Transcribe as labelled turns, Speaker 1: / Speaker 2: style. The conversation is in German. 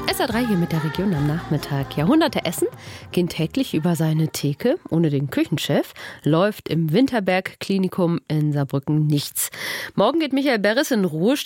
Speaker 1: SR3 hier mit der Region am Nachmittag. Jahrhunderte Essen gehen täglich über seine Theke. Ohne den Küchenchef läuft im Winterberg-Klinikum in Saarbrücken nichts. Morgen geht Michael Berres in Ruhestand.